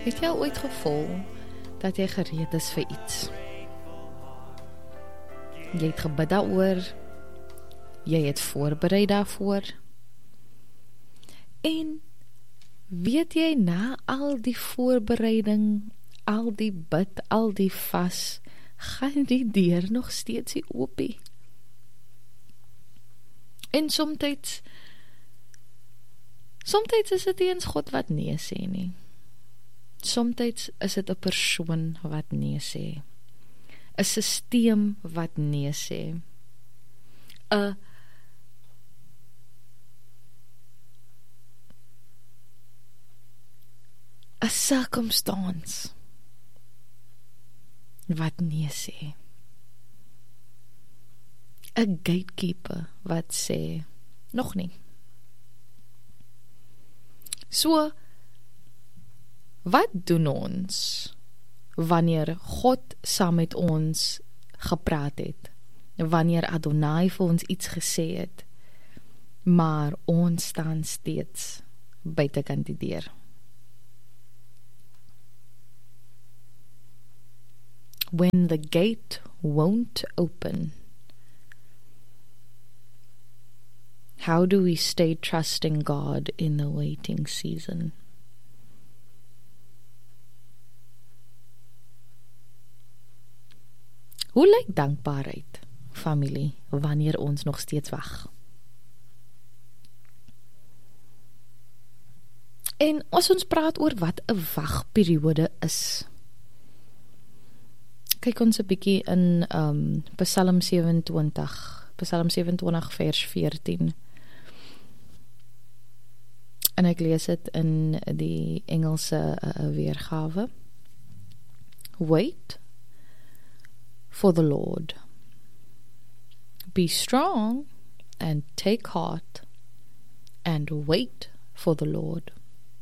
Het jy al ooit gevoel dat jy gereed is vir iets? Jy het gebid daaroor, jy het voorberei daarvoor, en weet jy, na al die voorbereiding, al die bid, al die vas, gaan die deur nog steeds nie oopie. En soms is dit nie eens God wat nee sê nie. Soms is dit 'n persoon wat nee sê. 'n Sisteem wat nee sê. 'n circumstance wat nee sê. 'n gatekeeper wat sê, nog nie. So, wat doen ons wanneer God saam met ons gepraat het? Wanneer Adonai vir ons iets gesê het, maar ons staan steeds buitekant die deur? When the gate won't open, how do we stay trusting God in the waiting season? Hoe lyk dankbaarheid, familie, wanneer ons nog steeds wag? En as ons praat oor wat 'n wagperiode is, kyk ons 'n bietjie in Psalm 27 vers 14. En ek lees dit in die Engelse weergawe. Wait for the Lord. Be strong and take heart and wait for the Lord.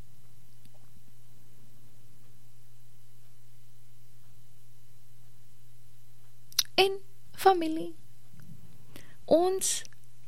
En familie, ons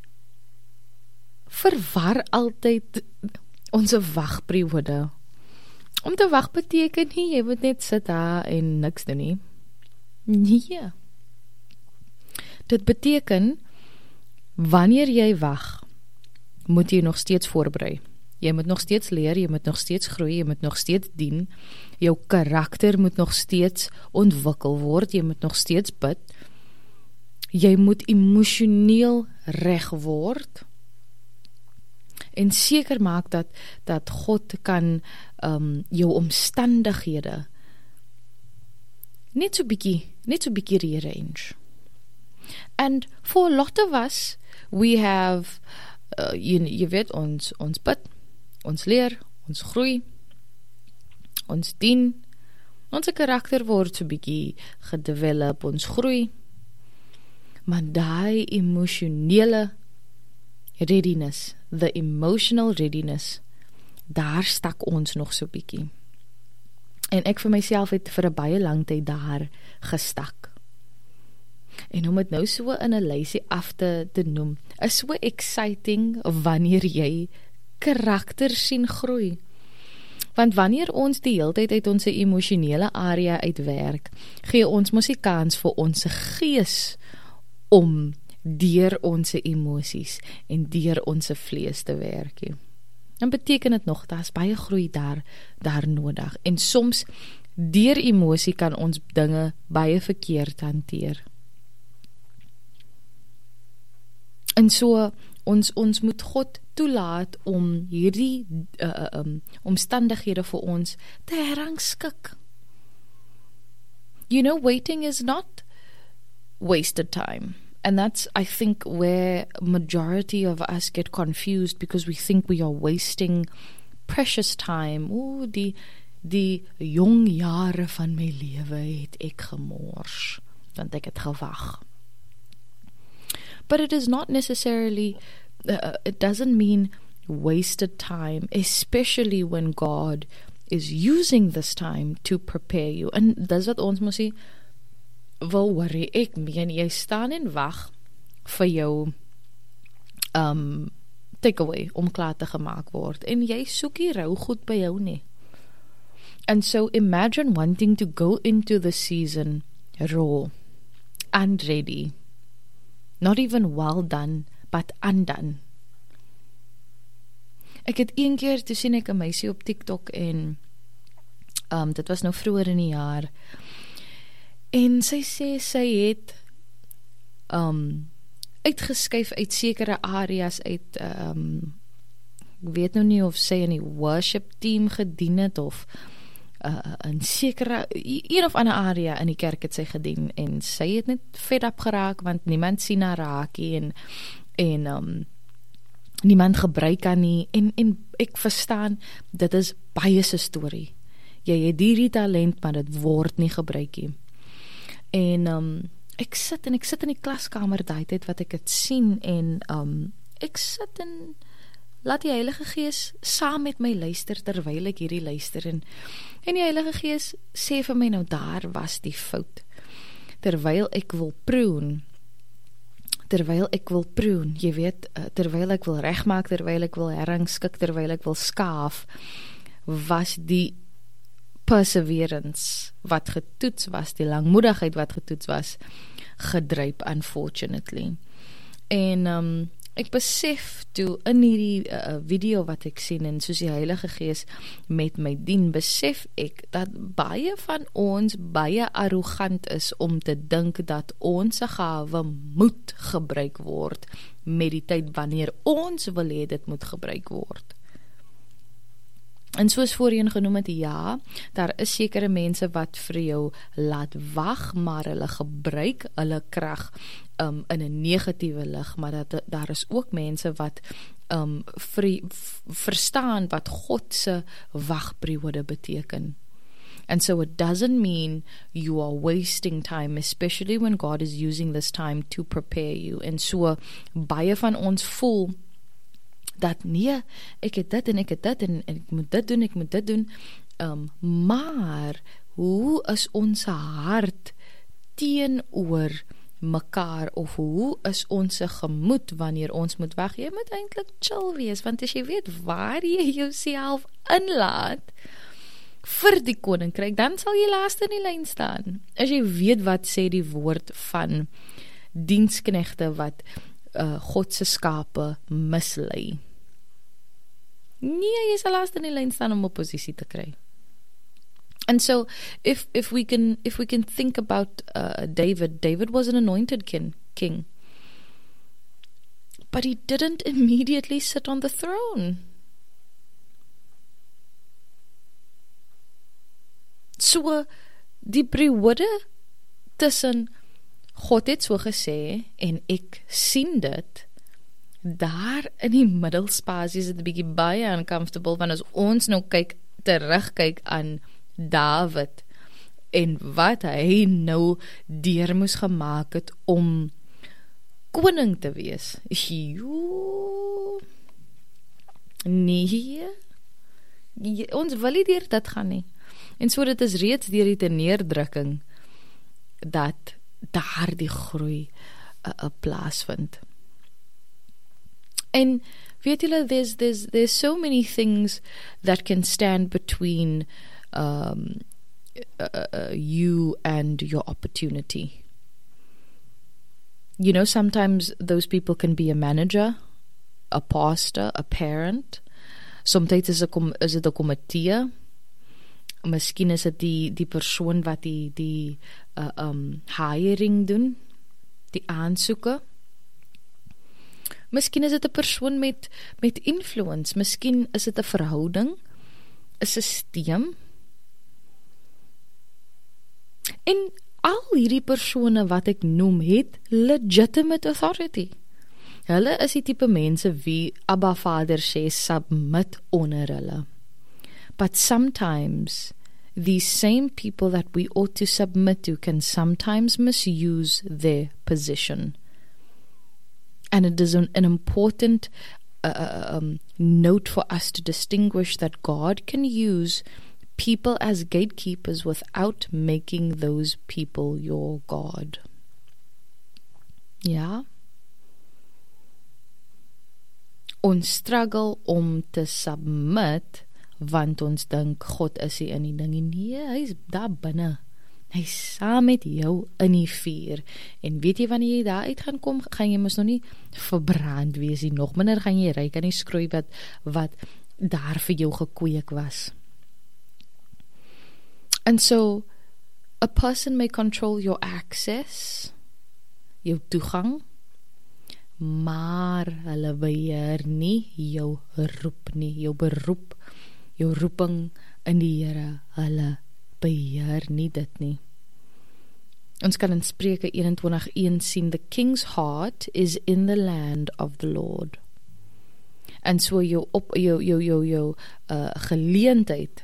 verwar altyd ons wagperiode. Om te wag beteken nie, jy moet net sit daar en niks doen nie. Nee. Dit beteken, wanneer jy wag, moet jy nog steeds voorberei. Jy moet nog steeds leer, jy moet nog steeds groei, jy moet nog steeds dien. Jou karakter moet nog steeds ontwikkel word, jy moet nog steeds bid. Jy moet emosioneel reg word. En seker maak dat God kan jou omstandighede net so bietjie rearrange. And for a lot of us, we have, jy weet, ons bid, ons leer, ons groei, ons dien, ons karakter word so bietjie gedevelop, ons groei, maar daai emosionele readiness, the emotional readiness, daar stak ons nog so bietjie. En ek vir myself het vir 'n baie lang tyd daar gestak. En om dit nou so in 'n lysie af te noem, is so exciting wanneer jy karakter sien groei. Want wanneer ons die hele tyd uit ons emosionele area uitwerk, gee ons mos die kans vir ons gees om deur ons emosies en deur ons vlees te werk. Dan beteken dit nog, daar is baie groei daar nodig. En soms, deur emosie kan ons dinge baie verkeerd hanteer. En so, ons moet God toelaat om hierdie omstandighede vir ons te herrangskik. You know, waiting is not wasted time. And that's, I think, where majority of us get confused, because we think we are wasting precious time. Die jong jare van my lewe het ek gemors, want ek het gewag. But it is not necessarily, it doesn't mean wasted time, especially when God is using this time to prepare you. En dis wat ons moet sê, wil worry, ek meen, jy staan en wag vir jou takeaway om klaar te gemaak word, en jy soek die rou goed by jou nie. And so imagine wanting to go into the season raw, unready, not even well done, but undone. Ek het een keer, toe sien ek 'n meisie op TikTok en dit was nou vroeër in die jaar, en sy sê sy het uitgeskuif uit sekere areas uit, ek weet nou nie of sy in die worship team gedien het, of in sekere, een of ander area in die kerk het sy gedien, en sy het net fed up geraak, want niemand sien haar raakie, en niemand gebruik haar nie, en ek verstaan, dit is baie se storie. Jy het hierdie talent, maar dit word nie gebruik nie. En ek sit in die klaskamer daai tyd wat ek het sien, en ek sit en laat die Heilige Gees saam met my luister, terwyl ek hierdie luister, en die Heilige Gees sê vir my nou, daar was die fout. Terwyl ek wil prune, jy weet, terwyl ek wil regmaak, terwyl ek wil herrangskik, terwyl ek wil skaaf, was die perseverance wat getoets was, die langmoedigheid wat getoets was, gedryp, unfortunately. En ek besef toe in hierdie video wat ek sien, en soos die Heilige Gees met my dien, besef ek dat baie van ons baie arrogant is om te dink dat ons gawe moet gebruik word met die tyd wanneer ons wil hê dit moet gebruik word. En soos voorheen genoem het, ja, daar is sekere mense wat vir jou laat wag, maar hulle gebruik hulle krag in 'n negatiewe lig, maar daar is ook mense wat verstaan wat God se wagperiode beteken. And so it doesn't mean you are wasting time, especially when God is using this time to prepare you. En so baie van ons voel dat nee, ek het dit en ek het dit en ek moet dit doen, maar hoe is ons hart teenoor mekaar, of hoe is ons gemoed wanneer ons moet wag? Jy moet eintlik chill wees, want as jy weet waar jy jouself inlaat vir die koninkryk, dan sal jy laaste in die lyn staan. As jy weet wat sê die woord van diensknegte wat God se skape mislei. Nee, jy sal laaste in die lyn staan om 'n posisie te kry. And so, if we can think about David was an anointed king, but he didn't immediately sit on the throne. So, die periode tussen God het so gesê, en ek sien dit, daar in die middelspasie is dit 'n bietjie baie uncomfortable, want as ons nou terugkyk aan David, en wat hy nou deur moes gemaak het om koning te wees. Nee, ons wil nie deur dit gaan nie. En so dit is reeds deur die neerdrukking dat daar die groei plaasvind. En weet julle, there's so many things that can stand between you and your opportunity. You know, sometimes those people can be a manager, a pastor, a parent. Sometimes is dit 'n komitee. Miskien is dit die persoon wat die hiring doen, die aansoeke. Miskien is dit 'n persoon met influence. Miskien is dit 'n verhouding, 'n sisteem. En al hierdie persone wat ek noem, het legitimate authority. Hulle is die tipe mense wie Abba Vader sê, submit onder hulle. But sometimes, these same people that we ought to submit to can sometimes misuse their position. And it is an important note for us to distinguish that God can use people as gatekeepers without making those people your God. Ja? Ons struggle om te submit want ons dink God is nie in die ding nie. Nee, hy is daar binne. Hy is saam met jou in die vuur. En weet jy, wanneer jy daar uit gaan kom, gaan jy mos nog nie verbrand wees nie. Nog minder gaan jy ryk aan die skroei wat daar vir jou gekweek was. And so, a person may control your access, jou toegang, maar hulle beheer nie jou roep nie, jou beroep, jou roeping in die Here, hulle beheer nie dit nie. Ons kan in Spreuke 21:1 sien, the king's heart is in the land of the Lord. En so jou geleentheid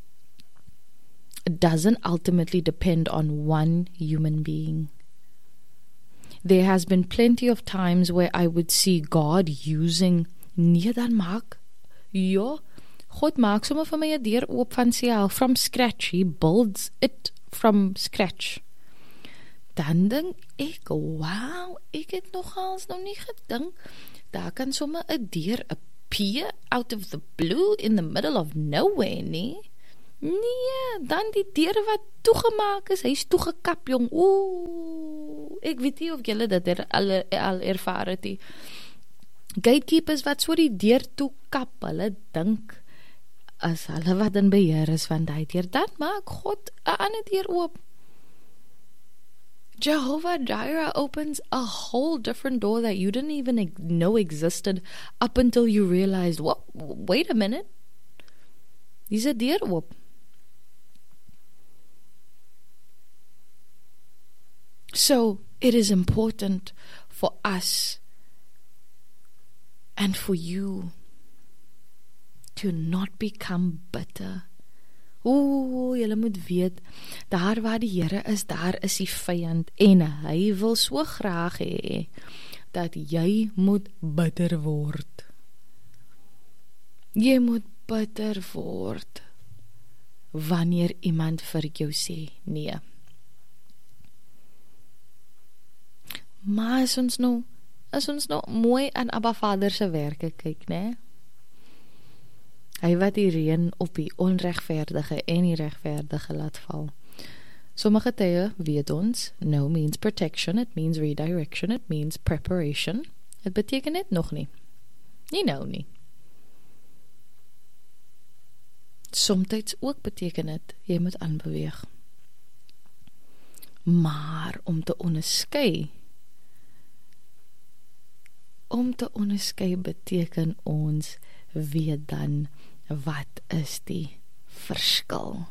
doesn't ultimately depend on one human being. There has been plenty of times where I would see God using, nee, dan maak, ja, God maak sommer vir my 'n deur oop van self, from scratch, he builds it from scratch. Dan dink ek, wow, ek het nogals nog nie gedink, daar kan sommer 'n deur appear out of the blue in the middle of nowhere, nie? Nee, dan die deur wat toegemaak is, hy is toegekap, jong. Oeh, ek weet nie of julle dit al ervaar het nie. Gatekeepers wat so die deur toekap, hulle dink as hulle wat in beheer is van die deur, dan maak God 'n ander deur oop. Jehovah Jireh opens a whole different door that you didn't even know existed up until you realized, wait a minute, dis 'n deur oop. So, it is important for us and for you to not become bitter. Julle moet weet, daar waar die Here is, daar is die vyand, en hy wil so graag hê dat jy moet bitter word. Jy moet bitter word wanneer iemand vir jou sê nee. Maar as ons nou mooi aan Abba Vader se werke kyk, né? Hy wat die reën op die onregverdige en die regverdige laat val. Sommige tye weet ons, no means protection, it means redirection, it means preparation. Het beteken net nog nie. Nie nou nie. Somtyds ook beteken het, jy moet aanbeweeg. Maar om te onderskei beteken ons weet dan wat is die verskil.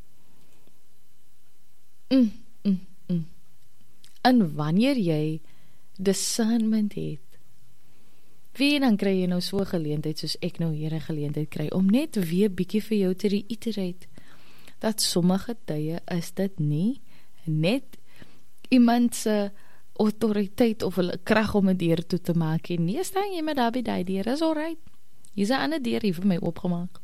En wanneer jy discernment het, wie dan kry jy nou so geleentheid soos ek nou hier 'n geleentheid kry om net weer bietjie vir jou te reiterate dat sommige tye is dit nie net iemand se autoriteit of hulle krag om 'n deur toe te maak en nie staan jy met daar by die deur, is alright. Hier's 'n ander deur hier vir my oopgemaak.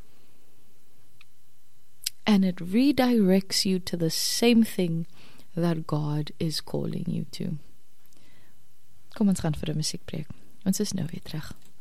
And it redirects you to the same thing that God is calling you to. Kom ons gaan vir 'n musiekbreek. Ons is nou weer terug.